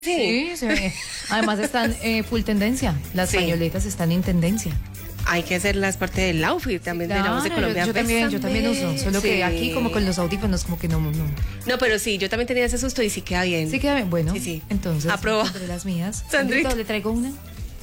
Sí, se ve. Además están full tendencia. Las pañoletas están en tendencia. Hay que hacerlas parte del outfit también de la Voz de Colombia. Yo también uso, solo que aquí como con los audífonos como que no. No, pero sí, yo también tenía ese susto y sí queda bien. Sí queda bien, bueno, sí. Entonces, aproba. entre las mías. Sandrita, ¿le traigo una?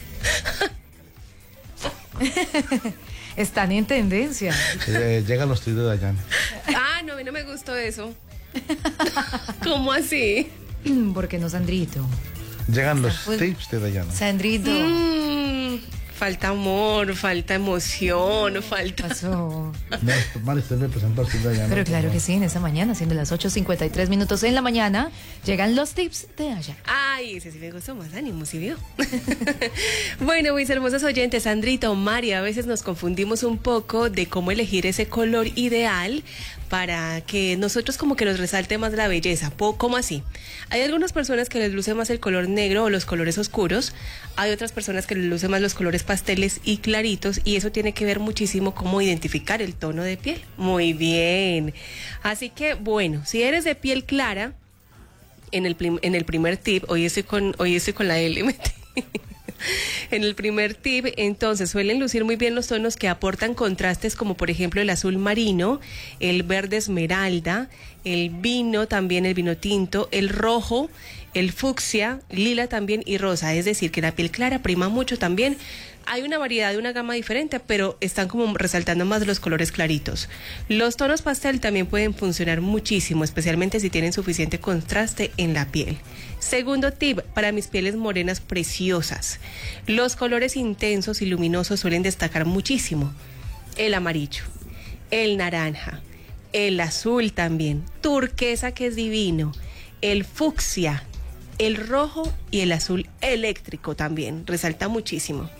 Están en tendencia. Llegan los tips de Dayana. Ah, no, a mí no me gustó eso. ¿Cómo así? ¿Por qué no, Sandrito? Llegan los tips de Dayana. Sandrito. Falta amor, falta emoción, falta... Pasó. Mal, usted me presenta los tips de Dayana. Pero claro que sí, en esta mañana, siendo las 8:53 en la mañana, llegan los tips de Dayana. Ay, ese sí me gustó, más ánimo, ¿sí vio? Bueno, mis hermosos oyentes, Sandrita o María, a veces nos confundimos un poco de cómo elegir ese color ideal para que nosotros como que nos resalte más la belleza. ¿Cómo así? Hay algunas personas que les luce más el color negro o los colores oscuros, hay otras personas que les luce más los colores pasteles y claritos, y eso tiene que ver muchísimo cómo identificar el tono de piel. Muy bien. Así que, bueno, si eres de piel clara, en el primer tip, hoy estoy con la L. En el primer tip, entonces, suelen lucir muy bien los tonos que aportan contrastes, como por ejemplo el azul marino, el verde esmeralda, el vino también, el vino tinto, el rojo, el fucsia, lila también y rosa. Es decir, que la piel clara prima mucho también. Hay una variedad de una gama diferente, pero están como resaltando más los colores claritos. Los tonos pastel también pueden funcionar muchísimo, especialmente si tienen suficiente contraste en la piel. Segundo tip, para mis pieles morenas preciosas. Los colores intensos y luminosos suelen destacar muchísimo. El amarillo, el naranja, el azul también, turquesa, que es divino, el fucsia, el rojo y el azul eléctrico también, resalta muchísimo.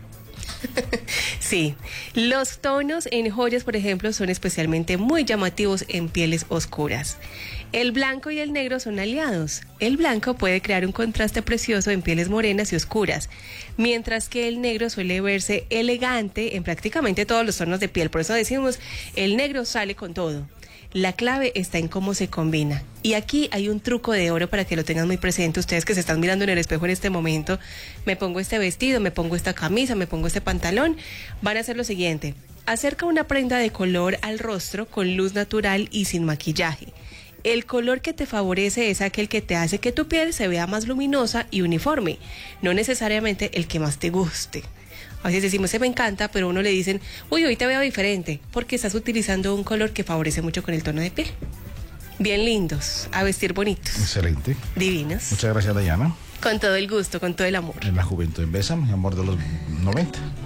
Sí, los tonos en joyas, por ejemplo, son especialmente muy llamativos en pieles oscuras. El blanco y el negro son aliados. El blanco puede crear un contraste precioso en pieles morenas y oscuras, mientras que el negro suele verse elegante en prácticamente todos los tonos de piel. Por eso decimos, el negro sale con todo. La clave está en cómo se combina. Y aquí hay un truco de oro para que lo tengan muy presente. Ustedes que se están mirando en el espejo en este momento, me pongo este vestido, me pongo esta camisa, me pongo este pantalón. Van a hacer lo siguiente. Acerca una prenda de color al rostro con luz natural y sin maquillaje. El color que te favorece es aquel que te hace que tu piel se vea más luminosa y uniforme, no necesariamente el que más te guste. A veces decimos, se me encanta, pero a uno le dicen, uy, hoy te veo diferente, porque estás utilizando un color que favorece mucho con el tono de piel. Bien lindos, a vestir bonitos. Excelente. Divinos. Muchas gracias, Dayana. Con todo el gusto, con todo el amor. En la juventud en Bésame, amor de los 90.